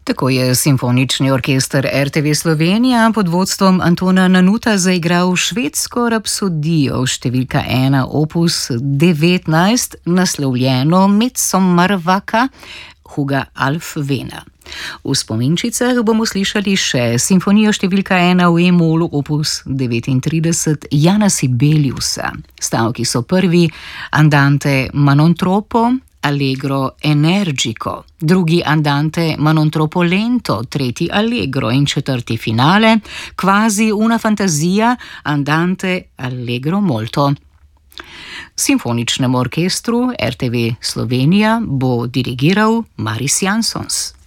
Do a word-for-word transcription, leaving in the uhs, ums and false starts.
Tako je simfonični orkester R T V Slovenija pod vodstvom Antona Nanuta zaigral švedsko rapsodijo številka ena opus devetnajst, naslovljeno Midsommar-vaka Huga Alfvena. V spominčicah bomo slišali še simfonijo številka ena v E-molu opus devetintrideset Jana Sibeliusa. Stavki so prvi Andante ma non troppo, Allegro energico, drugi Andante ma non troppo lento, tretji Allegro in četrti finale, quasi una fantasia, Andante allegro molto. Simfoničnemu orkestru R T V Slovenija bo dirigiral Maris Jansons.